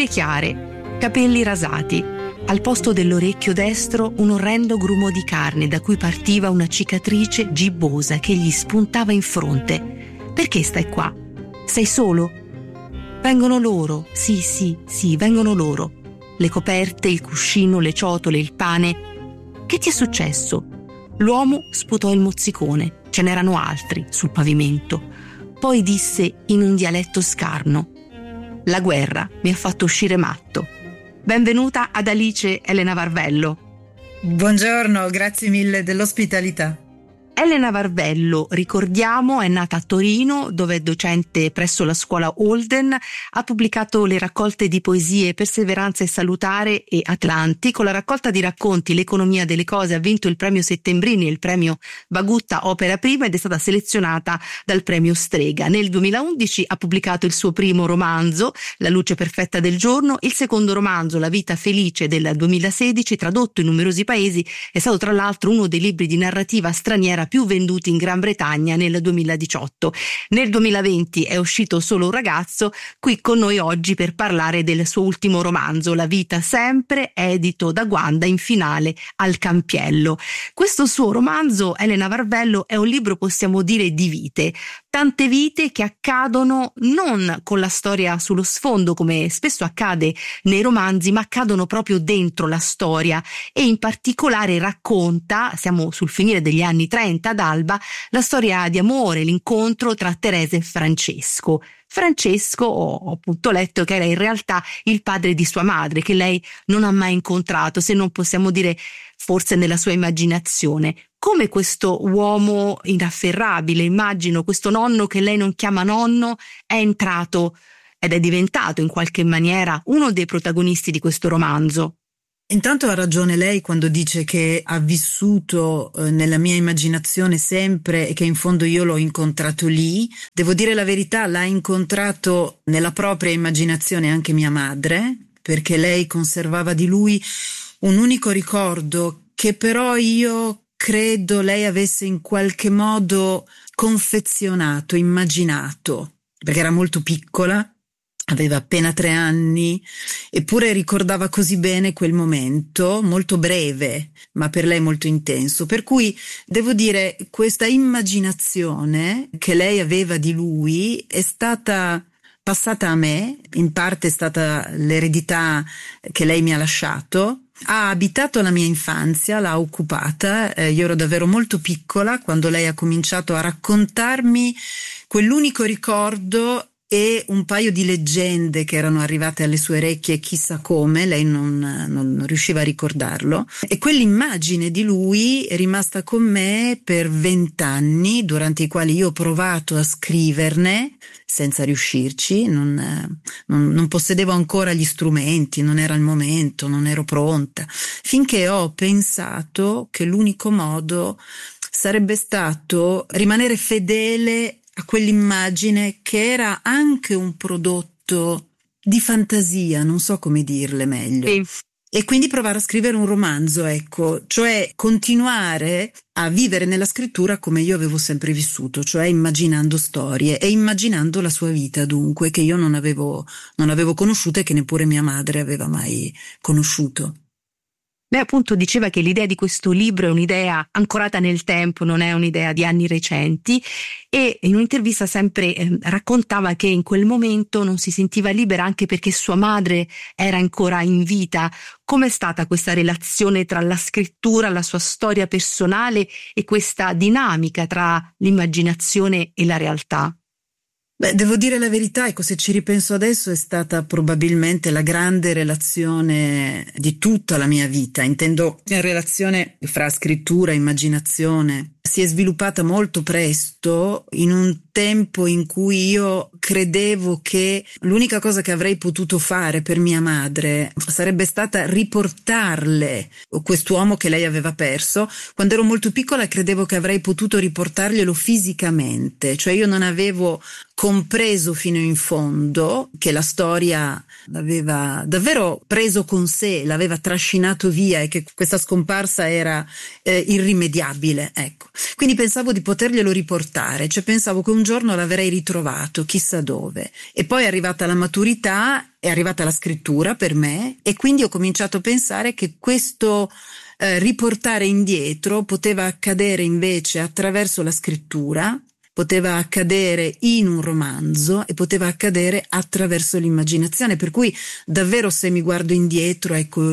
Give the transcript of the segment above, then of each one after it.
Occhiaie chiare, capelli rasati. Al posto dell'orecchio destro un orrendo grumo di carne da cui partiva una cicatrice gibbosa che gli spuntava in fronte. Perché stai qua? Sei solo? Vengono loro, sì, vengono loro. Le coperte, il cuscino, le ciotole, il pane. Che ti è successo? L'uomo sputò il mozzicone. Ce n'erano altri sul pavimento. Poi disse in un dialetto scarno: la guerra mi ha fatto uscire matto. Benvenuta ad Alice Elena Varvello. Buongiorno, grazie mille dell'ospitalità. Elena Varvello, ricordiamo, è nata a Torino, dove è docente presso la scuola Holden, ha pubblicato le raccolte di poesie Perseveranza e Salutare e Atlanti. Con la raccolta di racconti L'economia delle cose ha vinto il premio Settembrini e il premio Bagutta Opera Prima ed è stata selezionata dal premio Strega. Nel 2011 ha pubblicato il suo primo romanzo, La luce perfetta del giorno. Il secondo romanzo, La vita felice, del 2016, tradotto in numerosi paesi, è stato tra l'altro uno dei libri di narrativa straniera più venduti in Gran Bretagna nel 2018. Nel 2020 è uscito Solo un ragazzo, qui con noi oggi per parlare del suo ultimo romanzo, La vita sempre, edito da Guanda in finale al Campiello. Questo suo romanzo, Elena Varvello, è un libro, possiamo dire, di vite. Tante vite che accadono non con la storia sullo sfondo, come spesso accade nei romanzi, ma accadono proprio dentro la storia, e in particolare racconta, siamo sul finire degli anni 30 ad Alba, la storia di amore, l'incontro tra Teresa e Francesco. Francesco, ho appunto letto che era in realtà il padre di sua madre, che lei non ha mai incontrato, se non possiamo dire forse nella sua immaginazione. Come questo uomo inafferrabile, immagino, questo nonno che lei non chiama nonno, è entrato ed è diventato in qualche maniera uno dei protagonisti di questo romanzo. Intanto ha ragione lei quando dice che ha vissuto nella mia immaginazione sempre e che in fondo io l'ho incontrato lì. Devo dire la verità, l'ha incontrato nella propria immaginazione anche mia madre, perché lei conservava di lui un unico ricordo che però io credo lei avesse in qualche modo confezionato, immaginato, perché era molto piccola. Aveva appena 3 anni, eppure ricordava così bene quel momento, molto breve, ma per lei molto intenso. Per cui devo dire, questa immaginazione che lei aveva di lui è stata passata a me, in parte è stata l'eredità che lei mi ha lasciato. Ha abitato la mia infanzia, l'ha occupata, io ero davvero molto piccola quando lei ha cominciato a raccontarmi quell'unico ricordo e un paio di leggende che erano arrivate alle sue orecchie, chissà come, lei non riusciva a ricordarlo, e quell'immagine di lui è rimasta con me per 20 anni, durante i quali io ho provato a scriverne senza riuscirci, non possedevo ancora gli strumenti, non era il momento, non ero pronta, finché ho pensato che l'unico modo sarebbe stato rimanere fedele a quell'immagine che era anche un prodotto di fantasia, non so come dirle meglio. Sì. E quindi provare a scrivere un romanzo, ecco, cioè continuare a vivere nella scrittura come io avevo sempre vissuto, cioè immaginando storie e immaginando la sua vita, dunque, che io non avevo conosciuto e che neppure mia madre aveva mai conosciuto. Lei appunto diceva che l'idea di questo libro è un'idea ancorata nel tempo, non è un'idea di anni recenti, e in un'intervista sempre raccontava che in quel momento non si sentiva libera anche perché sua madre era ancora in vita. Com'è stata questa relazione tra la scrittura, la sua storia personale e questa dinamica tra l'immaginazione e la realtà? Beh, devo dire la verità, ecco, se ci ripenso adesso è stata probabilmente la grande relazione di tutta la mia vita, intendo la relazione fra scrittura e immaginazione. Si è sviluppata molto presto, in un tempo in cui io credevo che l'unica cosa che avrei potuto fare per mia madre sarebbe stata riportarle quest'uomo che lei aveva perso. Quando ero molto piccola credevo che avrei potuto riportarglielo fisicamente, cioè io non avevo compreso fino in fondo che la storia l'aveva davvero preso con sé, l'aveva trascinato via e che questa scomparsa era irrimediabile, ecco. Quindi pensavo di poterglielo riportare, cioè pensavo che un giorno l'avrei ritrovato, chissà dove. E poi è arrivata la maturità è arrivata la scrittura per me, e quindi ho cominciato a pensare che questo riportare indietro poteva accadere invece attraverso la scrittura, poteva accadere in un romanzo e poteva accadere attraverso l'immaginazione, per cui davvero, se mi guardo indietro, ecco,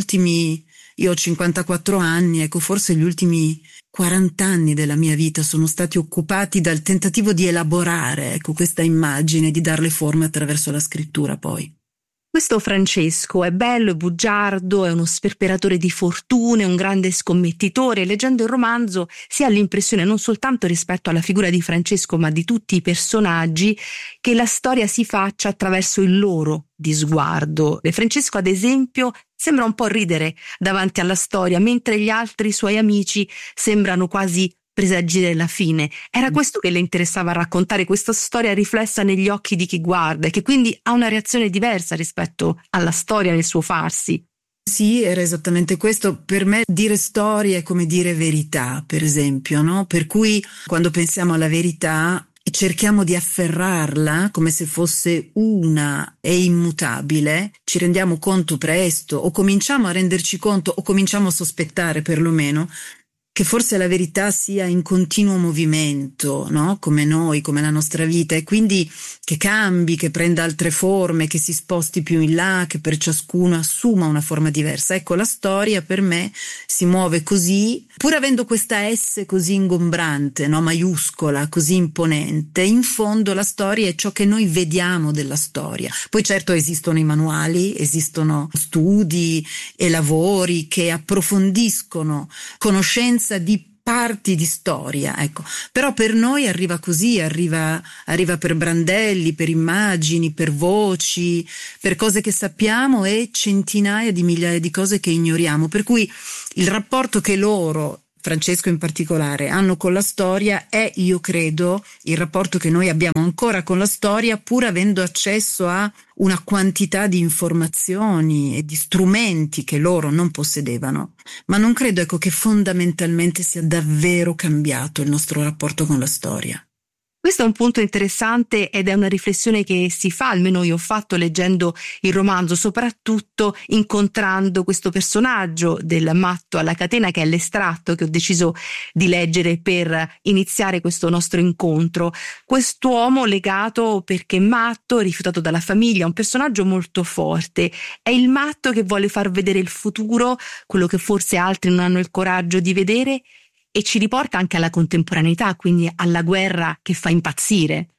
io ho 54 anni, ecco, forse gli ultimi 40 anni della mia vita sono stati occupati dal tentativo di elaborare, ecco, questa immagine, di darle forma attraverso la scrittura poi. Questo Francesco è bello, è bugiardo, è uno sperperatore di fortune, un grande scommettitore. Leggendo il romanzo si ha l'impressione, non soltanto rispetto alla figura di Francesco, ma di tutti i personaggi, che la storia si faccia attraverso il loro di sguardo. E Francesco, ad esempio, sembra un po' ridere davanti alla storia, mentre gli altri suoi amici sembrano quasi presagire la fine. Era questo che le interessava raccontare, questa storia riflessa negli occhi di chi guarda e che quindi ha una reazione diversa rispetto alla storia nel suo farsi. Sì, era esattamente questo. Per me dire storia è come dire verità, per esempio, no? Per cui quando pensiamo alla verità cerchiamo di afferrarla come se fosse una e immutabile, ci rendiamo conto presto, o cominciamo a renderci conto, o cominciamo a sospettare perlomeno, che forse la verità sia in continuo movimento, no? Come noi, come la nostra vita, e quindi che cambi, che prenda altre forme, che si sposti più in là, che per ciascuno assuma una forma diversa. Ecco, la storia per me si muove così, pur avendo questa S così ingombrante, no? Maiuscola, così imponente. In fondo la storia è ciò che noi vediamo della storia. Poi certo esistono i manuali, esistono studi e lavori che approfondiscono conoscenza di parti di storia, ecco. Però per noi arriva così, arriva per brandelli, per immagini, per voci, per cose che sappiamo e centinaia di migliaia di cose che ignoriamo, per cui il rapporto che loro, Francesco in particolare, hanno con la storia è, io credo, il rapporto che noi abbiamo ancora con la storia, pur avendo accesso a una quantità di informazioni e di strumenti che loro non possedevano. Ma non credo, ecco, che fondamentalmente sia davvero cambiato il nostro rapporto con la storia. Questo è un punto interessante ed è una riflessione che si fa, almeno io ho fatto leggendo il romanzo, soprattutto incontrando questo personaggio del matto alla catena, che è l'estratto che ho deciso di leggere per iniziare questo nostro incontro. Quest'uomo legato perché matto, rifiutato dalla famiglia, un personaggio molto forte. È il matto che vuole far vedere il futuro, quello che forse altri non hanno il coraggio di vedere, e ci riporta anche alla contemporaneità, quindi alla guerra che fa impazzire.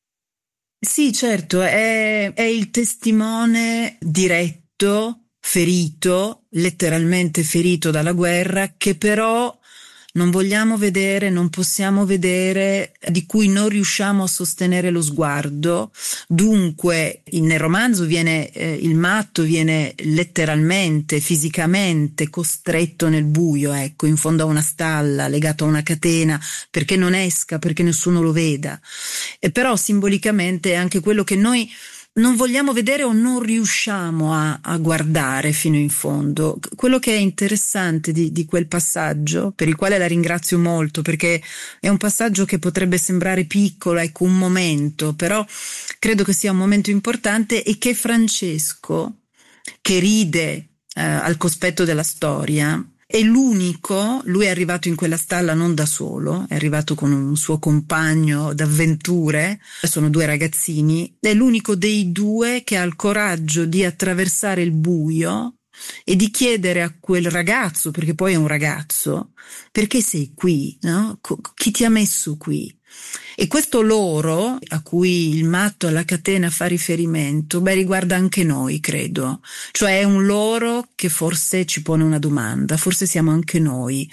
Sì, certo, è il testimone diretto, ferito, letteralmente ferito dalla guerra, che però non vogliamo vedere, non possiamo vedere, di cui non riusciamo a sostenere lo sguardo. Dunque, nel romanzo il matto viene letteralmente, fisicamente costretto nel buio, ecco, in fondo a una stalla, legato a una catena, perché non esca, perché nessuno lo veda. E però simbolicamente è anche quello che noi non vogliamo vedere o non riusciamo a guardare fino in fondo. Quello che è interessante di quel passaggio, per il quale la ringrazio molto, perché è un passaggio che potrebbe sembrare piccolo, ecco, un momento, però credo che sia un momento importante, e che Francesco, che ride al cospetto della storia, è l'unico, lui è arrivato in quella stalla non da solo, è arrivato con un suo compagno d'avventure, sono due ragazzini, è l'unico dei due che ha il coraggio di attraversare il buio e di chiedere a quel ragazzo, perché poi è un ragazzo, perché sei qui, no? Chi ti ha messo qui? E questo loro, a cui il matto alla catena fa riferimento, riguarda anche noi, credo. Cioè è un loro che forse ci pone una domanda, forse siamo anche noi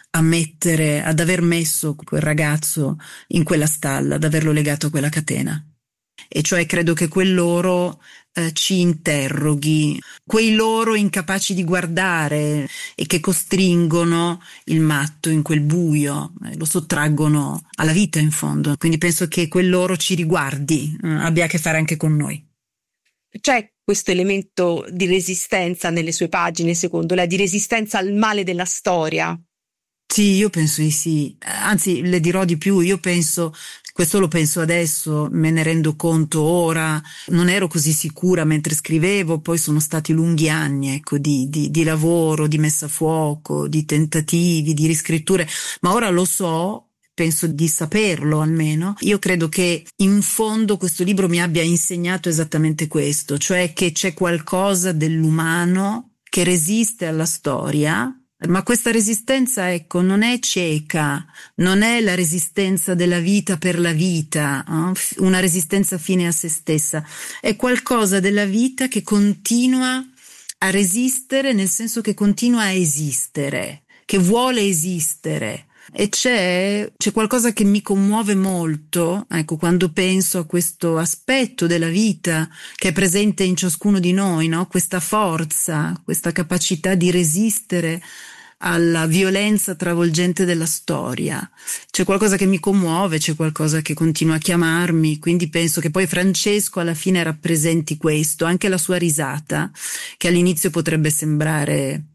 ad aver messo quel ragazzo in quella stalla, ad averlo legato a quella catena. E cioè credo che quel loro ci interroghi, quei loro incapaci di guardare e che costringono il matto in quel buio, lo sottraggono alla vita in fondo. Quindi penso che quel loro ci riguardi, abbia a che fare anche con noi. C'è questo elemento di resistenza nelle sue pagine, secondo lei, di resistenza al male della storia? Sì, io penso di sì, anzi le dirò di più, io penso Questo lo penso adesso, me ne rendo conto ora, non ero così sicura mentre scrivevo, poi sono stati lunghi anni, ecco, di lavoro, di messa a fuoco, di tentativi, di riscritture, ma ora lo so. Penso di saperlo almeno. Io credo che in fondo questo libro mi abbia insegnato esattamente questo, cioè che c'è qualcosa dell'umano che resiste alla storia, ma questa resistenza, ecco, non è cieca, non è la resistenza della vita per la vita, una resistenza fine a se stessa, è qualcosa della vita che continua a resistere, nel senso che continua a esistere, che vuole esistere. E c'è qualcosa che mi commuove molto, ecco, quando penso a questo aspetto della vita che è presente in ciascuno di noi, no? Questa forza, questa capacità di resistere alla violenza travolgente della storia. C'è qualcosa che mi commuove, c'è qualcosa che continua a chiamarmi, quindi penso che poi Francesco alla fine rappresenti questo, anche la sua risata, che all'inizio potrebbe sembrare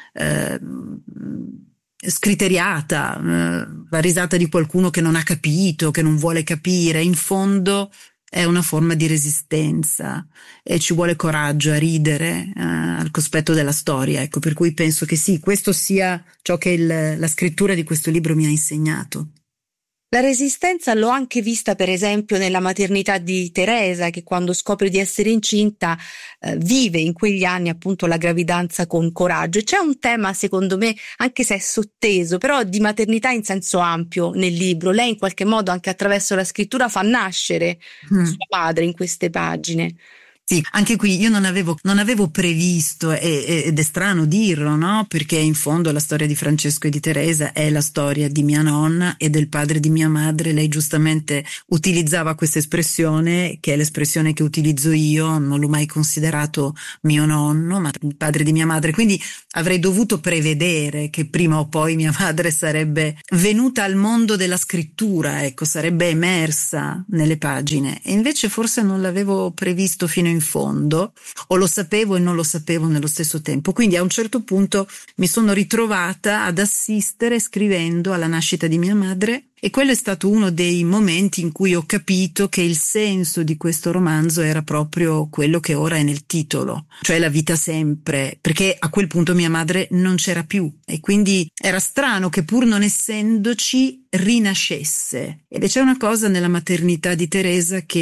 scriteriata, la risata di qualcuno che non ha capito, che non vuole capire, in fondo è una forma di resistenza e ci vuole coraggio a ridere al cospetto della storia, ecco, per cui penso che sì, questo sia ciò che la scrittura di questo libro mi ha insegnato. La resistenza l'ho anche vista per esempio nella maternità di Teresa, che quando scopre di essere incinta vive in quegli anni appunto la gravidanza con coraggio. E c'è un tema, secondo me, anche se è sotteso, però di maternità in senso ampio nel libro. Lei in qualche modo anche attraverso la scrittura fa nascere sua madre in queste pagine. Sì, anche qui io non avevo previsto, ed è strano dirlo, no? Perché in fondo la storia di Francesco e di Teresa è la storia di mia nonna e del padre di mia madre. Lei giustamente utilizzava questa espressione, che è l'espressione che utilizzo io, non l'ho mai considerato mio nonno, ma il padre di mia madre. Quindi avrei dovuto prevedere che prima o poi mia madre sarebbe venuta al mondo della scrittura, ecco, sarebbe emersa nelle pagine. E invece forse non l'avevo previsto fino in fondo, o lo sapevo e non lo sapevo nello stesso tempo. Quindi a un certo punto mi sono ritrovata ad assistere scrivendo alla nascita di mia madre, e quello è stato uno dei momenti in cui ho capito che il senso di questo romanzo era proprio quello che ora è nel titolo, cioè la vita sempre, perché a quel punto mia madre non c'era più e quindi era strano che pur non essendoci rinascesse. Ed c'è una cosa nella maternità di Teresa che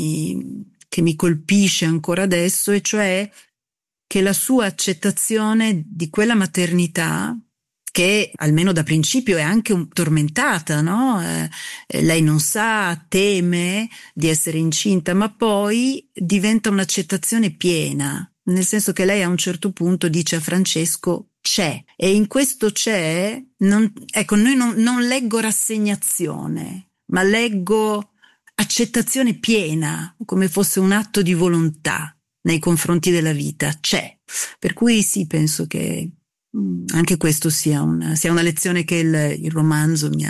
mi colpisce ancora adesso, e cioè che la sua accettazione di quella maternità, che almeno da principio è anche tormentata, no? Lei non sa, teme di essere incinta, ma poi diventa un'accettazione piena, nel senso che lei a un certo punto dice a Francesco c'è, e in questo c'è, non leggo rassegnazione, ma leggo accettazione piena, come fosse un atto di volontà nei confronti della vita, c'è. Per cui sì, penso che anche questo sia una lezione che il romanzo mi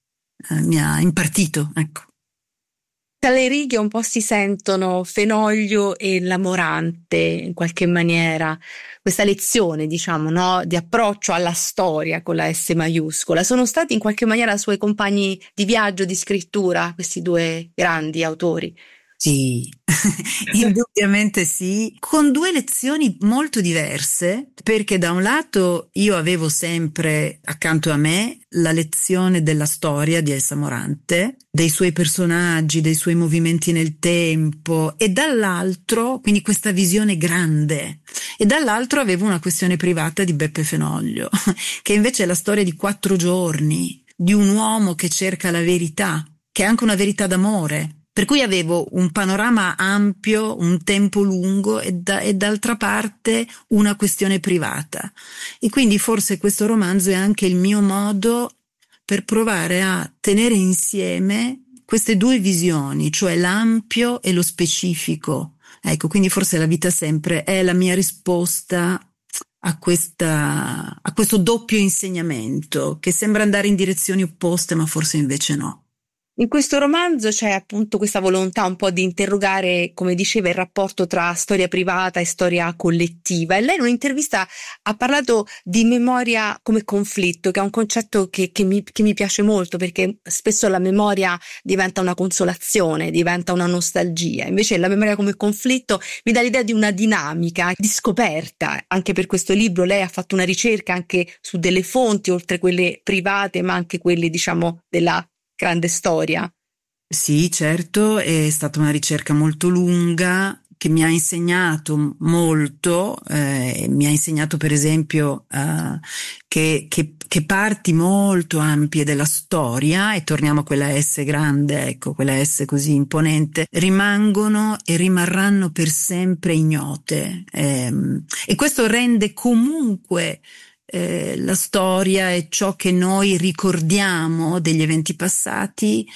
ha impartito, ecco. Tra le righe un po' si sentono Fenoglio e la Morante in qualche maniera, questa lezione, diciamo, no, di approccio alla storia con la S maiuscola. Sono stati in qualche maniera suoi compagni di viaggio, di scrittura, questi due grandi autori? Sì, indubbiamente sì, con due lezioni molto diverse, perché da un lato io avevo sempre accanto a me la lezione della storia di Elsa Morante, dei suoi personaggi, dei suoi movimenti nel tempo, e dall'altro, quindi questa visione grande, e dall'altro avevo una questione privata di Beppe Fenoglio, che invece è la storia di 4 giorni, di un uomo che cerca la verità, che è anche una verità d'amore. Per cui avevo un panorama ampio, un tempo lungo e d'altra parte una questione privata. E quindi forse questo romanzo è anche il mio modo per provare a tenere insieme queste due visioni, cioè l'ampio e lo specifico. Ecco, quindi forse la vita sempre è la mia risposta a questo doppio insegnamento, che sembra andare in direzioni opposte, ma forse invece no. In questo romanzo c'è appunto questa volontà un po' di interrogare, come diceva, il rapporto tra storia privata e storia collettiva. E lei in un'intervista ha parlato di memoria come conflitto, che è un concetto che mi piace molto, perché spesso la memoria diventa una consolazione, diventa una nostalgia. Invece la memoria come conflitto mi dà l'idea di una dinamica, di scoperta. Anche per questo libro lei ha fatto una ricerca anche su delle fonti, oltre quelle private, ma anche quelle, diciamo, della grande storia. Sì, certo, è stata una ricerca molto lunga che mi ha insegnato molto, mi ha insegnato per esempio che parti molto ampie della storia, e torniamo a quella S grande, ecco, quella S così imponente, rimangono e rimarranno per sempre ignote, e questo rende comunque la storia e ciò che noi ricordiamo degli eventi passati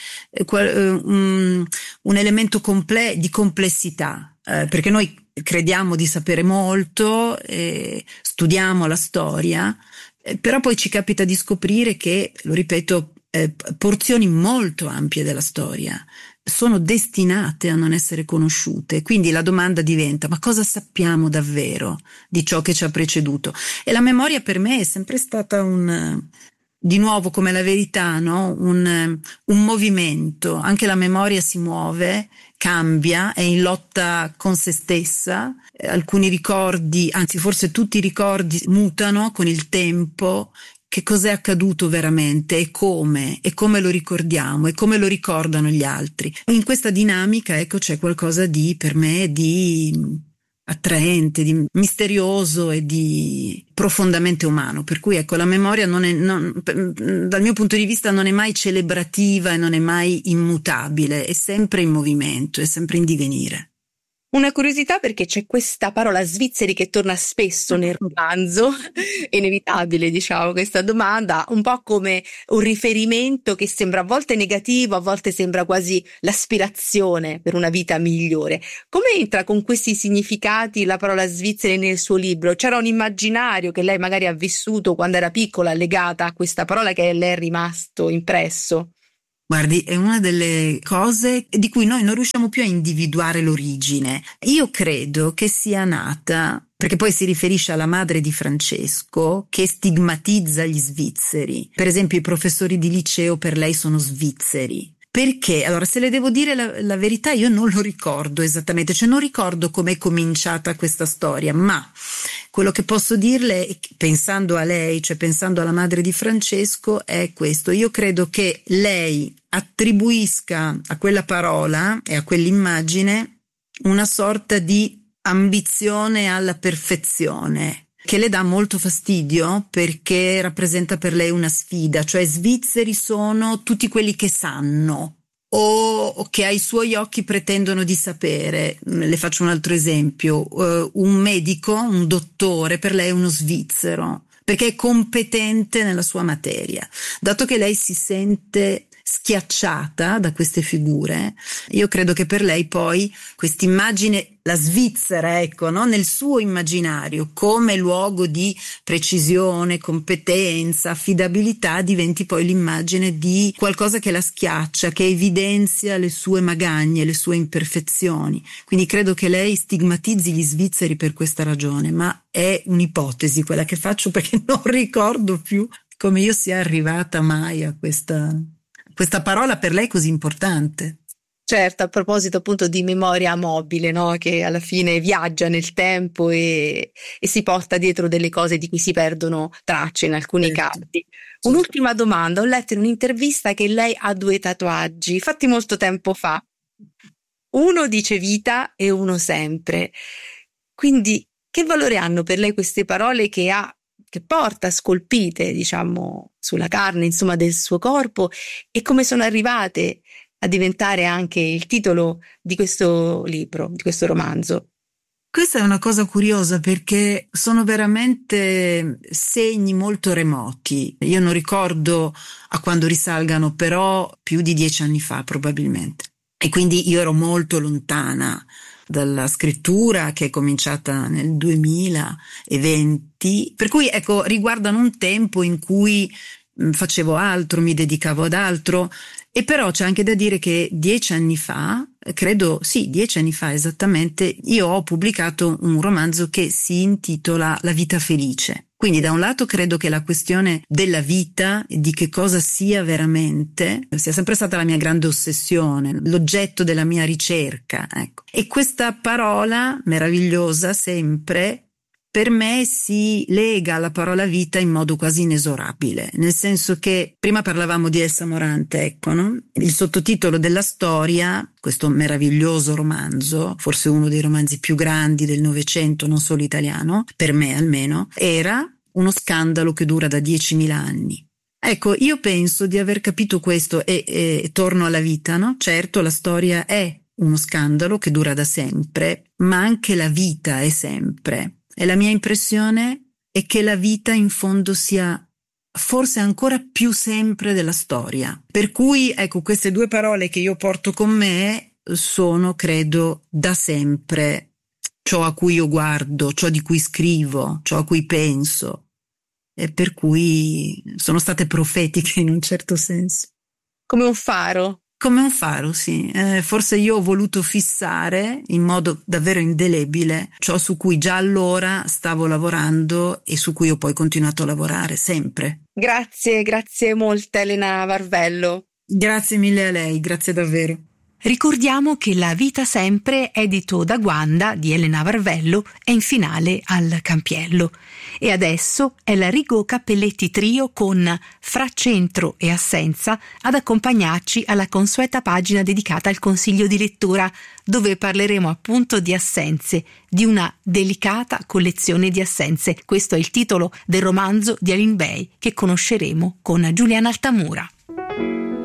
un elemento di complessità, perché noi crediamo di sapere molto, studiamo la storia, però poi ci capita di scoprire che, lo ripeto, porzioni molto ampie della storia sono destinate a non essere conosciute. Quindi la domanda diventa: ma cosa sappiamo davvero di ciò che ci ha preceduto? E la memoria per me è sempre stata di nuovo, come la verità, no? Un movimento. Anche la memoria si muove, cambia, è in lotta con se stessa. Alcuni ricordi, anzi forse tutti i ricordi, mutano con il tempo. Che cos'è accaduto veramente e come lo ricordiamo e come lo ricordano gli altri. In questa dinamica, ecco, c'è qualcosa di, per me, di attraente, di misterioso e di profondamente umano. Per cui, ecco, la memoria dal mio punto di vista non è mai celebrativa e non è mai immutabile, è sempre in movimento, è sempre in divenire. Una curiosità, perché c'è questa parola svizzeri che torna spesso nel romanzo, è inevitabile, diciamo, questa domanda, un po' come un riferimento che sembra a volte negativo, a volte sembra quasi l'aspirazione per una vita migliore. Come entra con questi significati la parola svizzeri nel suo libro? C'era un immaginario che lei magari ha vissuto quando era piccola legata a questa parola che le è rimasto impresso? Guardi, è una delle cose di cui noi non riusciamo più a individuare l'origine. Io credo che sia nata, perché poi si riferisce alla madre di Francesco, che stigmatizza gli svizzeri. Per esempio, i professori di liceo per lei sono svizzeri. Perché? Allora, se le devo dire la verità, io non lo ricordo esattamente, cioè non ricordo com'è cominciata questa storia, ma quello che posso dirle, pensando a lei, cioè pensando alla madre di Francesco, è questo. Io credo che lei attribuisca a quella parola e a quell'immagine una sorta di ambizione alla perfezione, che le dà molto fastidio perché rappresenta per lei una sfida, cioè svizzeri sono tutti quelli che sanno o che ai suoi occhi pretendono di sapere. Le faccio un altro esempio: un medico, un dottore, per lei è uno svizzero perché è competente nella sua materia. Dato che lei si sente schiacciata da queste figure, io credo che per lei poi quest'immagine, la Svizzera, ecco, no? Nel suo immaginario come luogo di precisione, competenza, affidabilità, diventi poi l'immagine di qualcosa che la schiaccia, che evidenzia le sue magagne, le sue imperfezioni. Quindi credo che lei stigmatizzi gli svizzeri per questa ragione, ma è un'ipotesi quella che faccio, perché non ricordo più come io sia arrivata mai a questa parola per lei così importante. Certo, a proposito appunto di memoria mobile, no? Che alla fine viaggia nel tempo e si porta dietro delle cose di cui si perdono tracce in alcuni casi. Un'ultima domanda: ho letto in un'intervista che lei ha 2 tatuaggi fatti molto tempo fa. Uno dice vita e uno sempre. Quindi che valore hanno per lei queste parole che porta scolpite, diciamo, sulla carne, insomma, del suo corpo, e come sono arrivate a diventare anche il titolo di questo libro, di questo romanzo? Questa è una cosa curiosa perché sono veramente segni molto remoti. Io non ricordo a quando risalgano, però più di 10 anni fa probabilmente. E quindi io ero molto lontana dalla scrittura, che è cominciata nel 2020, per cui ecco, riguardano un tempo in cui facevo altro, mi dedicavo ad altro. E però c'è anche da dire che 10 anni fa, 10 anni fa esattamente, io ho pubblicato un romanzo che si intitola La vita felice. Quindi da un lato credo che la questione della vita e di che cosa sia veramente sia sempre stata la mia grande ossessione, l'oggetto della mia ricerca, ecco. E questa parola meravigliosa sempre per me si lega alla parola vita in modo quasi inesorabile, nel senso che prima parlavamo di Elsa Morante, ecco, no? Il sottotitolo della storia, questo meraviglioso romanzo, forse uno dei romanzi più grandi del Novecento, non solo italiano, per me almeno, era uno scandalo che dura da 10.000 anni. Ecco, io penso di aver capito questo e torno alla vita, no? Certo, la storia è uno scandalo che dura da sempre, ma anche la vita è sempre. E la mia impressione è che la vita in fondo sia forse ancora più sempre della storia. Per cui, ecco, queste due parole che io porto con me sono, credo, da sempre ciò a cui io guardo, ciò di cui scrivo, ciò a cui penso. E per cui sono state profetiche in un certo senso. Come un faro. Come un faro, sì. Forse io ho voluto fissare in modo davvero indelebile ciò su cui già allora stavo lavorando e su cui ho poi continuato a lavorare sempre. Grazie molte Elena Varvello. Grazie mille a lei, grazie davvero. Ricordiamo che La vita sempre, edito da Guanda di Elena Varvello, è in finale al Campiello. E adesso è la Rigo Cappelletti Trio con Fra centro e assenza ad accompagnarci alla consueta pagina dedicata al consiglio di lettura, dove parleremo appunto di assenze, di una delicata collezione di assenze. Questo è il titolo del romanzo di Aline Bay che conosceremo con Giuliana Altamura.